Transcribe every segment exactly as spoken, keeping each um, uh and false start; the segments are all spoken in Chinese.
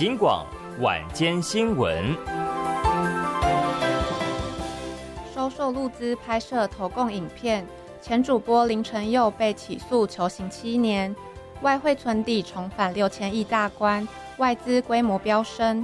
警广晚间新闻。 收受陆资拍摄投共影片，前主播林承佑被起诉囚刑七年。外汇存底重返六千亿大关，外资规模飙升。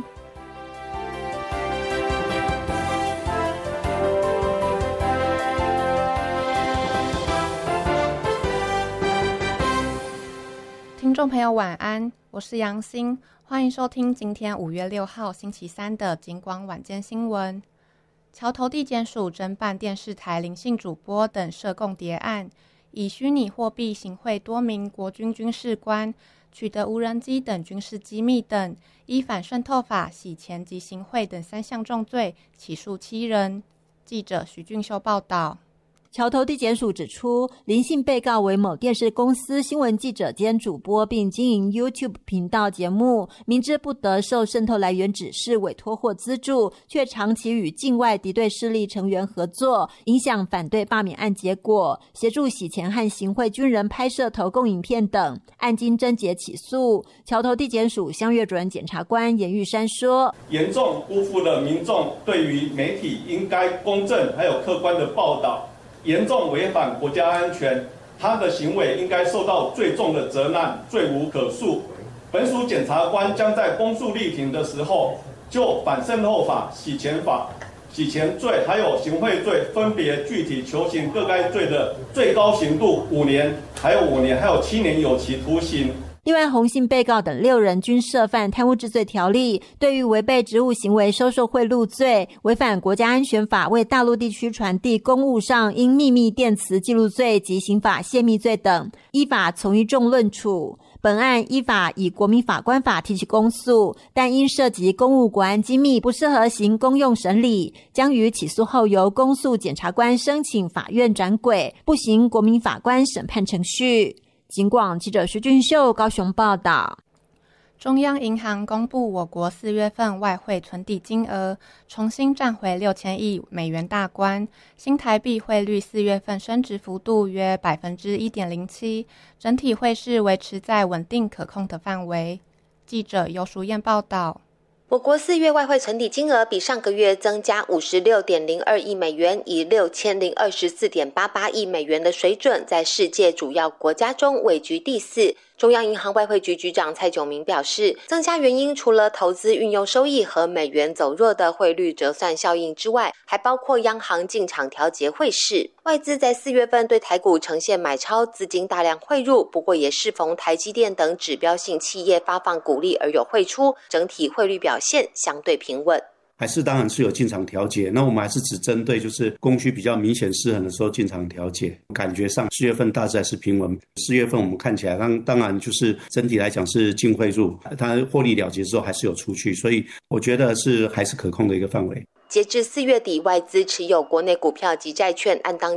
听众朋友晚安，我是杨欣，欢迎收听今天五月六号星期三的警广晚间新闻。桥头地检署侦办电视台林姓主播等涉共谍案，以虚拟货币行贿多名国军军事官，取得无人机等军事机密等，依反渗透法、洗钱及行贿等三项重罪，起诉七人。记者徐俊秀报道。 桥头地检署指出，林姓被告为某电视公司新闻记者兼主播，并经营 YouTube 频道节目，明知不得受渗透来源指示、委托或资助，却长期与境外敌对势力成员合作，影响反对罢免案结果，协助洗钱和行贿军人拍摄投共影片等，案经侦结起诉。桥头地检署乡岳主任检察官严玉山说， 严重辜负了民众对于媒体应该公正还有客观的报道，严重违反国家安全，他的行为应该受到最重的责难，罪无可恕。本署检察官将在公诉力庭的时候，就反渗透法、洗钱法、洗钱罪还有行贿罪，分别具体求刑各该罪的最高刑度五年，还有五年，还有七年有期徒刑。 另外，洪姓被告等六人均涉犯贪污治罪条例，对于违背职务行为收受贿赂罪、违反国家安全法为大陆地区传递公务上因秘密电磁记录罪及刑法泄密罪等，依法从一重论处。本案依法以国民法官法提起公诉，但因涉及公务国安机密，不适合行公用审理，将于起诉后由公诉检察官申请法院转轨，不行国民法官审判程序。警广记者徐俊秀高雄报道。 中央银行公布我国四月份外汇存底金额重新站回六千亿美元大关，新台币汇率四月份升值幅度约 百分之一点零七， 整体汇市维持在稳定可控的范围。记者尤淑燕报道。 我国四月外汇存底金额比上个月增加 五十六点零二亿美元，以 六千零二十四点八八亿美元的水准，在世界主要国家中位居第四。中央银行外汇局局长蔡炯明表示，增加原因除了投资运用收益和美元走弱的汇率折算效应之外，还包括央行进场调节汇市。外资在四月份对台股呈现买超，资金大量汇入，不过也适逢台积电等指标性企业发放股利而有汇出，整体汇率表现相对平稳。 还是当然是有进场调节，那我们还是只针对就是供需比较明显失衡的时候进场调节。感觉上四月份大致还是平稳，四月份我们看起来当当然就是整体来讲是净汇入，它获利了结之后还是有出去，所以我觉得是还是可控的一个范围。 截至四月底，外资持有国内股票及债券按当